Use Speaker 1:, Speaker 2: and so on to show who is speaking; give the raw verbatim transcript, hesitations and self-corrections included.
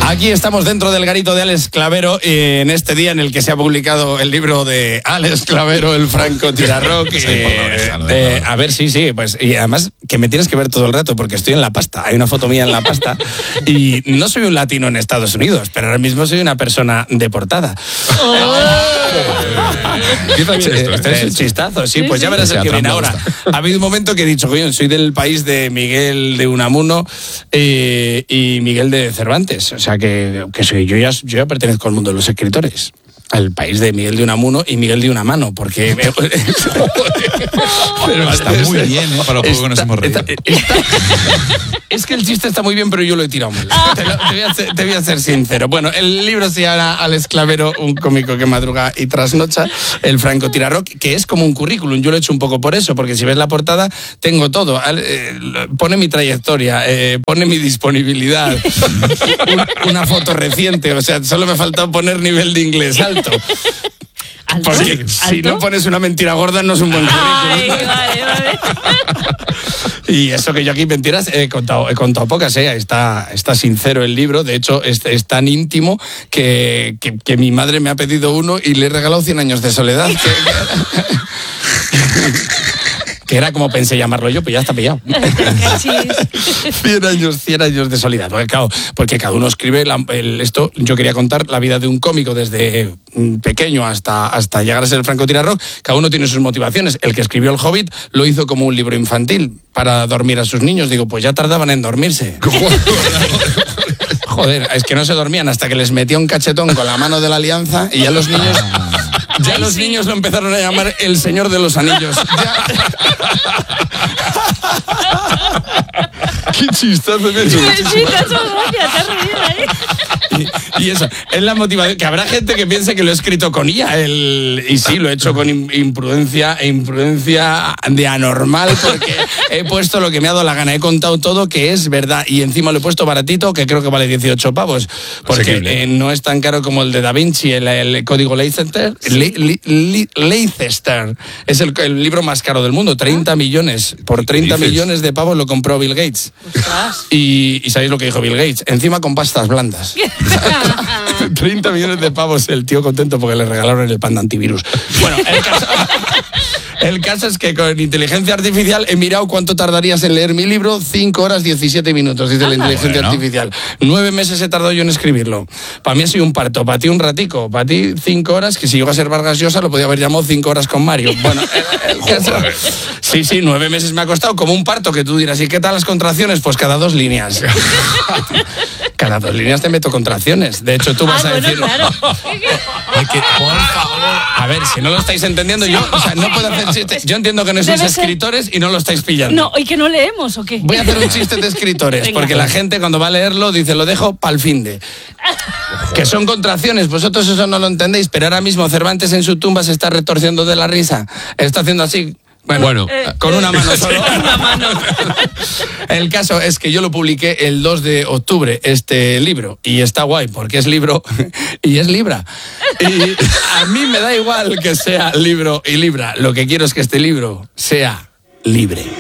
Speaker 1: Aquí estamos dentro del garito de Alex Clavero, eh, en este día en el que se ha publicado el libro de Alex Clavero, el francotirador. Sí, eh, eh, a ver, sí, sí, pues y además que me tienes que ver todo el rato porque estoy en la pasta. Hay una foto mía en la pasta y no soy un latino en Estados Unidos, pero ahora mismo soy una persona deportada. Oh. Este es un chistazo, sí, pues ya verás el que viene ahora. Ha habido un momento que he dicho, coño, soy del país de Miguel de Unamuno eh, y Miguel de Cervantes. O sea que, que soy, yo, ya, yo ya pertenezco al mundo de los escritores. Al país de Miguel de Unamuno y Miguel de Unamano, porque...
Speaker 2: pero está muy bien, ¿eh? Para lo poco que nos hemos reído.
Speaker 1: Está, está, es que el chiste está muy bien, pero yo lo he tirado mal. Te, lo, te, voy a ser, te voy a ser sincero. Bueno, el libro se llama Alex Clavero, un cómico que madruga y trasnocha, el francotirador, que es como un currículum. Yo lo he hecho un poco por eso, porque si ves la portada, tengo todo. Eh, pone mi trayectoria, eh, pone mi disponibilidad, un, una foto reciente, o sea, solo me falta poner nivel de inglés alto.
Speaker 3: ¿Alto?
Speaker 1: Porque
Speaker 3: ¿Alto?
Speaker 1: si no pones una mentira gorda no es un buen currículum.
Speaker 3: Ay, vale, vale.
Speaker 1: Y eso que yo aquí mentiras he contado, he contado pocas, ¿eh? Está, está sincero el libro, de hecho es, es tan íntimo que, que, que mi madre me ha pedido uno y le he regalado cien años de soledad. Que, que era como pensé llamarlo yo, pues ya está pillado. cien años, cien años de soledad. Porque, claro, porque cada uno escribe la, el, esto. Yo quería contar la vida de un cómico desde pequeño hasta, hasta llegar a ser el francotirador. Cada uno tiene sus motivaciones. El que escribió El Hobbit lo hizo como un libro infantil para dormir a sus niños. Digo, pues ya tardaban en dormirse. Joder, es que no se dormían hasta que les metía un cachetón con la mano de la alianza y ya los niños... Ya Ay, los sí. niños lo empezaron a llamar el Señor de los Anillos. Ya... ¡Qué chistazo me he hecho!
Speaker 3: Sí, sí, te has hecho gracia, te has reído ahí.
Speaker 1: Y, y eso, es la motivación. Que habrá gente que piense que lo he escrito con I A. El, y sí, lo he hecho con imprudencia, imprudencia de anormal, porque he puesto lo que me ha dado la gana. He contado todo que es verdad. Y encima lo he puesto baratito, que creo que vale dieciocho pavos. Porque eh, no es tan caro como el de Da Vinci, el, el código Leicester. Le, le, le, Leicester es el, el libro más caro del mundo. treinta millones. Por treinta millones de pavos lo compró Bill Gates. Y, y ¿sabéis lo que dijo Bill Gates? Encima con pastas blandas. treinta millones de pavos, el tío contento porque le regalaron el pan de antivirus. Bueno, el caso, el caso es que con inteligencia artificial he mirado cuánto tardarías en leer mi libro. cinco horas diecisiete minutos, dice ah, la inteligencia bueno. artificial. Nueve meses he tardado yo en escribirlo. Para mí ha sido un parto, para ti un ratico, para ti cinco horas, que si iba a ser Vargas Llosa lo podía haber llamado cinco horas con Mario. Bueno, el, el caso, sí, sí, nueve meses me ha costado, como un parto, que tú dirás, ¿y qué tal las contracciones? Pues cada dos líneas. Cada dos líneas te meto contracciones. De hecho, tú vas ah, a bueno, decir... Claro. Ay, que, por favor. A ver, si no lo estáis entendiendo, sí. yo o sea, no puedo hacer chistes. Yo entiendo que no sois Debe escritores ser... y no lo estáis pillando.
Speaker 3: No, ¿y que no leemos o qué?
Speaker 1: Voy a hacer un chiste de escritores, Venga. porque la gente cuando va a leerlo dice, lo dejo pa'l finde. Que son contracciones, vosotros eso no lo entendéis, pero ahora mismo Cervantes en su tumba se está retorciendo de la risa. Está haciendo así... Bueno, bueno eh, con una mano solo.
Speaker 3: Una mano.
Speaker 1: El caso es que yo lo publiqué el dos de octubre, este libro, y está guay porque es libro y es libra. Y a mí me da igual que sea libro y libra. Lo que quiero es que este libro sea libre.